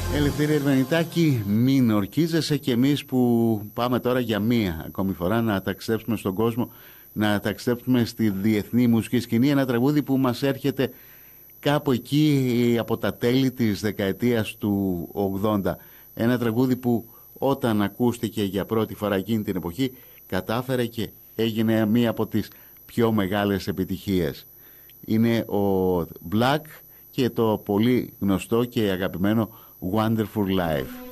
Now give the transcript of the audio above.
Ελευθερία Ερβενιτάκη, μην ορκίζεσαι, και εμείς που πάμε τώρα για μία ακόμη φορά να ταξιδέψουμε στον κόσμο, να ταξιδέψουμε στη διεθνή μουσική σκηνή. Ένα τραγούδι που μας έρχεται κάπου εκεί από τα τέλη της δεκαετίας του 80. Ένα τραγούδι που όταν ακούστηκε για πρώτη φορά εκείνη την εποχή κατάφερε και έγινε μία από τις πιο μεγάλες επιτυχίες. Είναι ο Black και το πολύ γνωστό και αγαπημένο Wonderful Life.